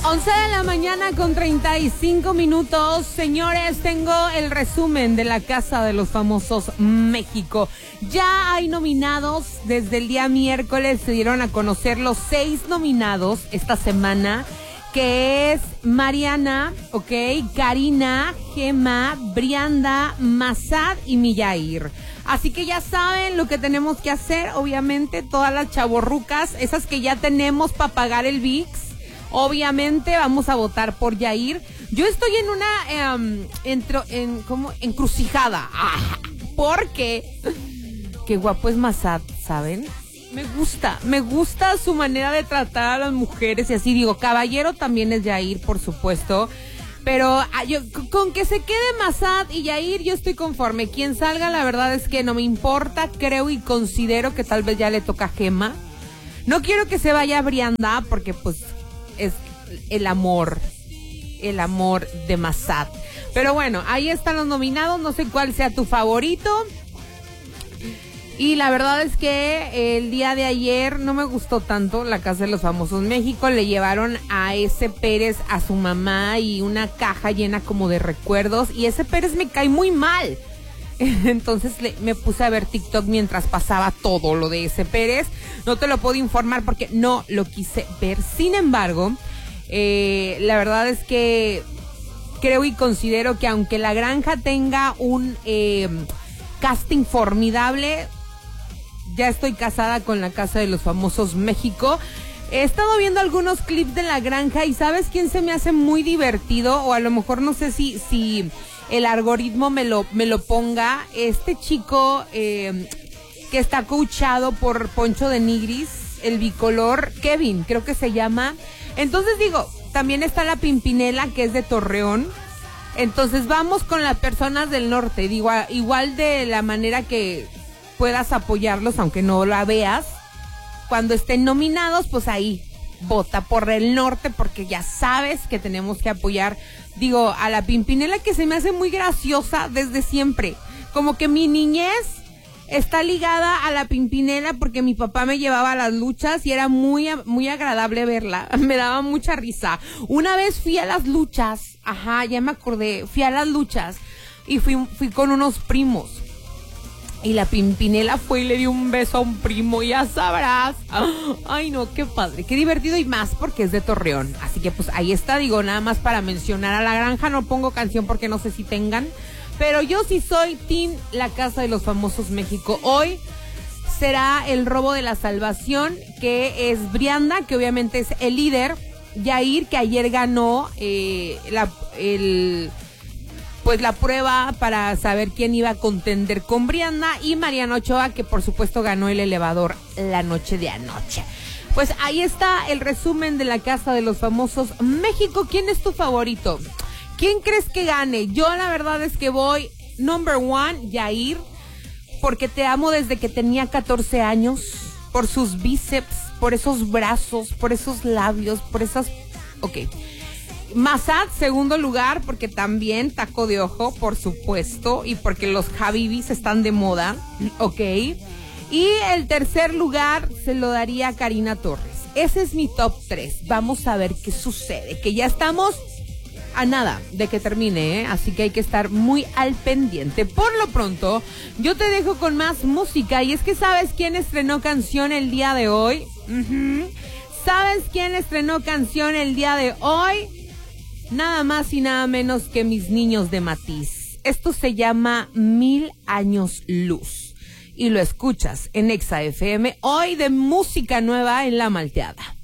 11 de la mañana con 35 minutos. Señores, tengo el resumen de la Casa de los Famosos México. Ya hay nominados. Desde el día miércoles se dieron a conocer los 6 nominados esta semana, que es Mariana, Karina, Gema, Brianda, Massad y Miyair. Así que ya saben lo que tenemos que hacer. Obviamente todas las chavorrucas, esas que ya tenemos para pagar el VIX, obviamente vamos a votar por Yair. Yo estoy en una encrucijada, porque qué guapo es Massad, ¿saben? Me gusta su manera de tratar a las mujeres y así. Digo, caballero también es Yair, por supuesto, pero yo con que se quede Massad y Yair yo estoy conforme. Quien salga, la verdad es que no me importa. Creo y considero que tal vez ya le toca a Gema. No quiero que se vaya Brianda porque pues es el amor de Massad. Pero bueno, ahí están los nominados. No sé cuál sea tu favorito. Y la verdad es que el día de ayer no me gustó tanto la Casa de los Famosos México. Le llevaron a ese Pérez a su mamá y una caja llena como de recuerdos. Y ese Pérez me cae muy mal. Entonces me puse a ver TikTok mientras pasaba todo lo de ese Pérez. No te lo puedo informar porque no lo quise ver. Sin embargo, la verdad es que creo y considero que aunque La Granja tenga un casting formidable, ya estoy casada con la Casa de los Famosos México. He estado viendo algunos clips de La Granja y ¿sabes quién se me hace muy divertido? O a lo mejor no sé si el algoritmo me lo ponga. Este chico que está coachado por Poncho de Nigris, el bicolor, Kevin, creo que se llama. Entonces digo, también está la Pimpinela, que es de Torreón. Entonces vamos con las personas del norte. Digo, igual de la manera que puedas apoyarlos, aunque no la veas. Cuando estén nominados, pues ahí vota por el norte, porque ya sabes que tenemos que apoyar, digo, a la Pimpinela, que se me hace muy graciosa desde siempre. Como que mi niñez está ligada a la Pimpinela porque mi papá me llevaba a las luchas y era muy, muy agradable verla. Me daba mucha risa. Una vez fui a las luchas, ya me acordé, fui a las luchas y fui con unos primos. Y la Pimpinela fue y le dio un beso a un primo, ya sabrás. Ay, no, qué padre, qué divertido, y más porque es de Torreón. Así que pues ahí está, digo, nada más para mencionar a La Granja. No pongo canción porque no sé si tengan, pero yo sí soy team La Casa de los Famosos México. Hoy será el robo de la salvación, que es Brianda, que obviamente es el líder. Yair, que ayer ganó la prueba para saber quién iba a contender con Brianda, y Mariana Ochoa, que por supuesto ganó el elevador la noche de anoche. Pues ahí está el resumen de la Casa de los Famosos México. ¿Quién es tu favorito? ¿Quién crees que gane? Yo la verdad es que voy number one, Yair, porque te amo desde que tenía 14 años, por sus bíceps, por esos brazos, por esos labios, por esas... Massad, segundo lugar, porque también taco de ojo, por supuesto, y porque los Habibis están de moda, y el tercer lugar se lo daría a Karina Torres. Ese es mi top 3. Vamos a ver qué sucede, que ya estamos a nada de que termine, así que hay que estar muy al pendiente. Por lo pronto, yo te dejo con más música, y es que ¿sabes quién estrenó canción el día de hoy? ¿Sabes quién estrenó canción el día de hoy? Nada más y nada menos que Mis Niños de Matiz. Esto se llama 1000 años luz y lo escuchas en Exa FM, hoy de música nueva en La Malteada.